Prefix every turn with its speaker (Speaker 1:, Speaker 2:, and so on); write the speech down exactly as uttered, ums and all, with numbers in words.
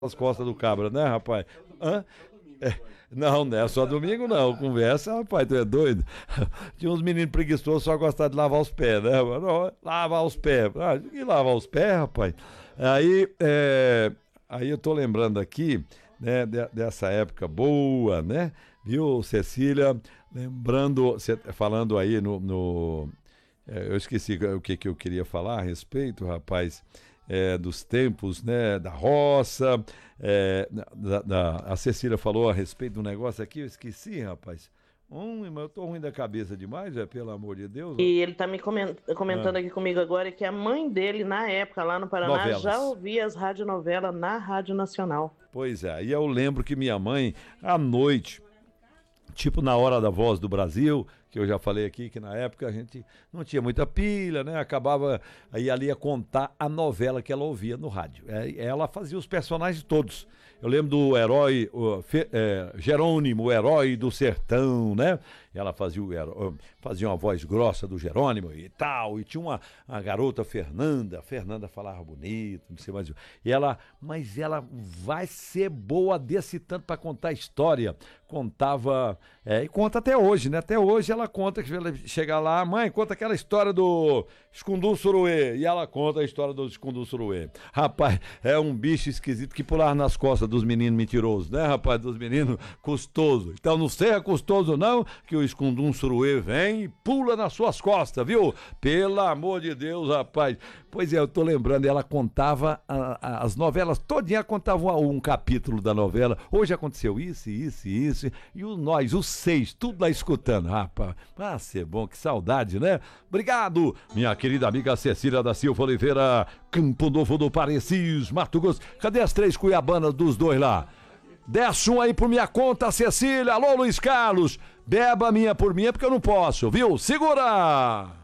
Speaker 1: as costas do cabra, né, rapaz? Hã? É, não, não é só domingo, não. Conversa, rapaz, tu é doido? Tinha uns meninos preguiçosos só gostavam de lavar os pés, né? Não, lavar os pés. Ah, e lavar os pés, rapaz? Aí, é, aí eu tô lembrando aqui, né, de, dessa época boa, né? Viu, Cecília? Lembrando, cê, falando aí no... no é, eu esqueci o que, que eu queria falar a respeito, rapaz. É, dos tempos, né, da roça, é, da, da, a Cecília falou a respeito do negócio aqui, eu esqueci, rapaz. Hum, mas eu tô ruim da cabeça demais, é, pelo amor de Deus.
Speaker 2: E ele tá me comentando ah. aqui comigo agora que a mãe dele, na época, lá no Paraná, Novelas. já ouvia as radionovelas na Rádio Nacional.
Speaker 1: Pois é, e eu lembro que minha mãe, à noite, tipo na Hora da Voz do Brasil, que eu já falei aqui, que na época a gente não tinha muita pilha, né? Acabava, aí ela ia contar a novela que ela ouvia no rádio. É, ela fazia os personagens todos. Eu lembro do herói, o, Fe, é, Jerônimo, o herói do sertão, né? Ela fazia, o herói, fazia uma voz grossa do Jerônimo e tal, e tinha uma, uma garota, Fernanda, a Fernanda falava bonito, não sei mais. E ela, mas ela vai ser boa desse tanto para contar a história. Contava, é, e conta até hoje, né? Até hoje ela conta, que ela chega lá, mãe, conta aquela história do Escundu Suruê, e ela conta a história do Escundu Suruê. Rapaz, é um bicho esquisito que pular nas costas dos meninos mentirosos, né, rapaz? Dos meninos custosos. Então não seja custoso não, que o Escundum Suruê vem e pula nas suas costas, viu? Pelo amor de Deus, rapaz. Pois é, eu tô lembrando, ela contava a, a, as novelas, todinha contava um, um capítulo da novela. Hoje aconteceu isso, isso e isso. E o, nós, os seis, tudo lá escutando, rapaz. Ah, ser bom, que saudade, né? Obrigado, minha querida amiga Cecília da Silva Oliveira, Campo Novo do Parecis, Mato Grosso. Cadê as três cuiabanas dos dois lá? Desce um aí por minha conta, Cecília. Alô, Luiz Carlos. Beba minha por minha, porque eu não posso, viu? Segura!